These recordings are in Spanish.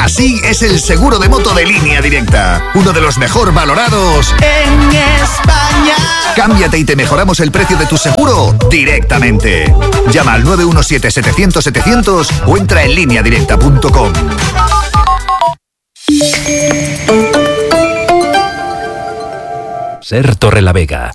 Así es el seguro de moto de Línea Directa, uno de los mejor valorados en España. Cámbiate y te mejoramos el precio de tu seguro directamente. Llama al 917-700-700 o entra en lineadirecta.com. Ser Torrelavega,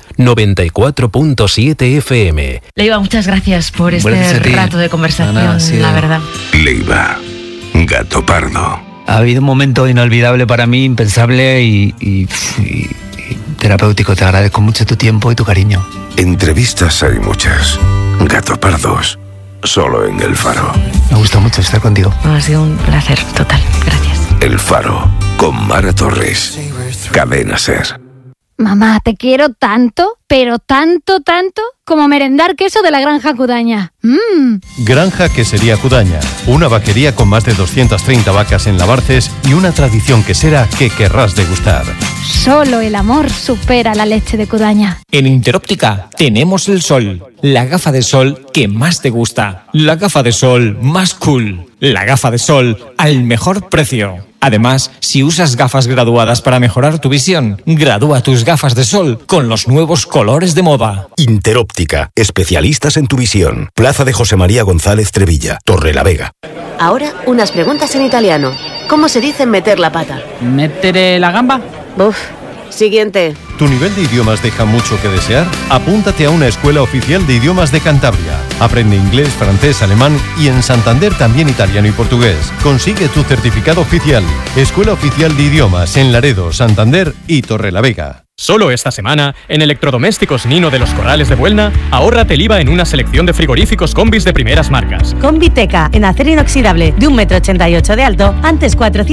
94.7 FM. Leiva, muchas gracias por este rato de conversación, la verdad. Leiva, gato pardo. Ha habido un momento inolvidable para mí, impensable y terapéutico. Te agradezco mucho tu tiempo y tu cariño. Entrevistas hay muchas. Gato pardos, solo en El Faro. Me gusta mucho estar contigo. Ha sido un placer total, gracias. El Faro, con Mara Torres. Cadena SER. Mamá, te quiero tanto, pero tanto, como merendar queso de la Granja Cudaña. Granja Quesería Cudaña, una vaquería con más de 230 vacas en Labarces y una tradición quesera que querrás degustar. Solo el amor supera la leche de Cudaña. En Interóptica tenemos el sol, la gafa de sol que más te gusta, la gafa de sol más cool, la gafa de sol al mejor precio. Además, si usas gafas graduadas para mejorar tu visión, gradúa tus gafas de sol con los nuevos colores de moda. Interóptica, especialistas en tu visión. Plaza de José María González Trevilla, Torrelavega. Ahora, unas preguntas en italiano. ¿Cómo se dice meter la pata? ¿Mettere la gamba? Siguiente. ¿Tu nivel de idiomas deja mucho que desear? Apúntate a una escuela oficial de idiomas de Cantabria. Aprende inglés, francés, alemán y en Santander también italiano y portugués. Consigue tu certificado oficial. Escuela Oficial de Idiomas en Laredo, Santander y Torrelavega. Solo esta semana, en Electrodomésticos Nino de los Corrales de Buelna, ahórrate el IVA en una selección de frigoríficos combis de primeras marcas. Combiteca, en acero inoxidable, de 1,88 m de alto, antes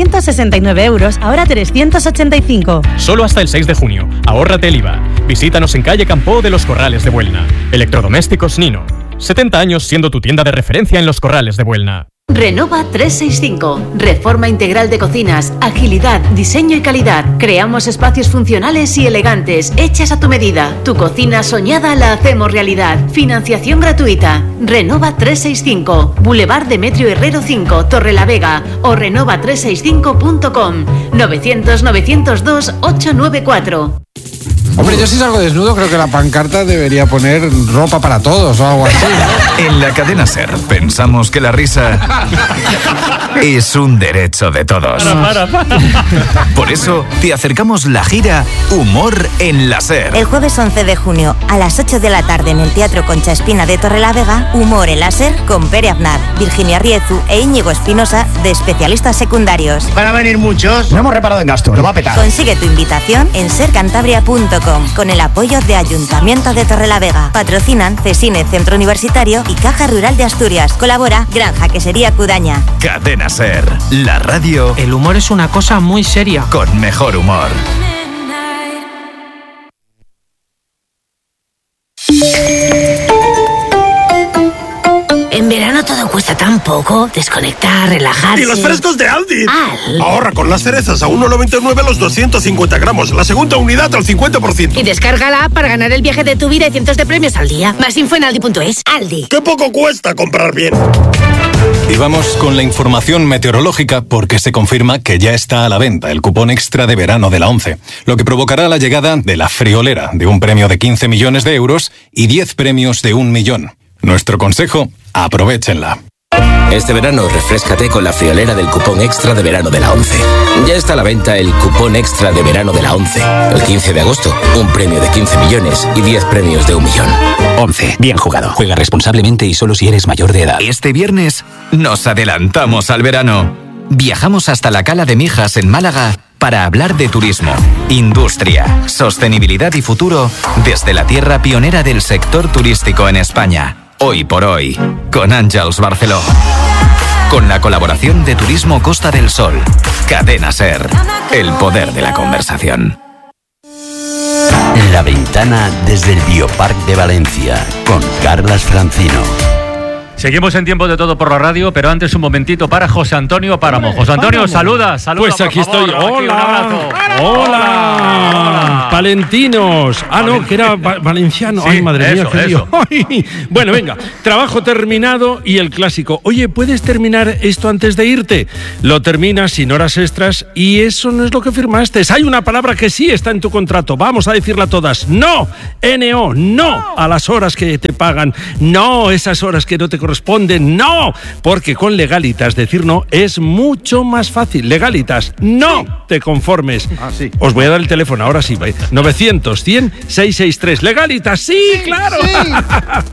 469 €, ahora 385. Solo hasta el 6 de junio, ahórrate el IVA. Visítanos en calle Campoo de los Corrales de Buelna. Electrodomésticos Nino. 70 años siendo tu tienda de referencia en los Corrales de Buelna. Renova 365. Reforma integral de cocinas, agilidad, diseño y calidad. Creamos espacios funcionales y elegantes, hechas a tu medida. Tu cocina soñada la hacemos realidad. Financiación gratuita. Renova 365. Boulevard Demetrio Herrero 5, Torrelavega o renova365.com. 900-902-894. Hombre, yo si salgo desnudo creo que la pancarta debería poner ropa para todos o algo así, ¿no? En la cadena SER pensamos que la risa es un derecho de todos. Para. Por eso te acercamos la gira Humor en la SER. El jueves 11 de junio a las 8 de la tarde en el Teatro Concha Espina de Torrelavega, Humor en la SER con Pere Aznar, Virginia Riezu e Íñigo Espinosa de especialistas secundarios. ¿Van a venir muchos? No hemos reparado en gasto, lo va a petar. Consigue tu invitación en sercantabria.com con el apoyo de Ayuntamiento de Torrelavega. Patrocinan Cesine Centro Universitario y Caja Rural de Asturias. Colabora Granja Quesería Cudaña. Cadena SER, la radio. El humor es una cosa muy seria. Con mejor humor. En verano todo cuesta tan poco. Desconectar, relajarse. ¡Y los frescos de Aldi! ¡Al! Ahorra con las cerezas a 1,99 los 250 gramos. La segunda unidad al 50%. Y descarga la app para ganar el viaje de tu vida y cientos de premios al día. Más info en aldi.es. Aldi. ¡Qué poco cuesta comprar bien! Y vamos con la información meteorológica porque se confirma que ya está a la venta el cupón extra de verano de la ONCE, lo que provocará la llegada de la friolera de un premio de 15 millones de euros y 10 premios de 1 millón. Nuestro consejo, aprovéchenla. Este verano refréscate con la friolera del cupón extra de verano de la ONCE. Ya está a la venta el cupón extra de verano de la ONCE. El 15 de agosto, un premio de 15 millones y 10 premios de 1 millón. ONCE, bien jugado. Juega responsablemente y solo si eres mayor de edad. Este viernes nos adelantamos al verano. Viajamos hasta la Cala de Mijas en Málaga para hablar de turismo, industria, sostenibilidad y futuro desde la tierra pionera del sector turístico en España. Hoy por hoy, con Àngels Barceló. Con la colaboración de Turismo Costa del Sol. Cadena SER, el poder de la conversación. La ventana desde el Bioparc de Valencia, con Carlas Francino. Seguimos en Tiempo de Todo por la radio, pero antes un momentito para José Antonio Páramo. José Antonio, saluda. Pues aquí estoy. Hola. Hola. Palentinos. No, que era valenciano. Sí, ay, madre mía, qué lío. eso. Ay. Bueno, venga. Trabajo terminado y el clásico. Oye, ¿puedes terminar esto antes de irte? Lo terminas sin horas extras y eso no es lo que firmaste. Hay una palabra que sí está en tu contrato. Vamos a decirla todas. No. N-O. No a las horas que te pagan. No esas horas que no te corresponden. No. Porque con Legalitas decir no es mucho más fácil. Legalitas, no te conformes. Sí. Os voy a dar el teléfono ahora sí. 900 100 663. Legalitas, sí, claro. Sí.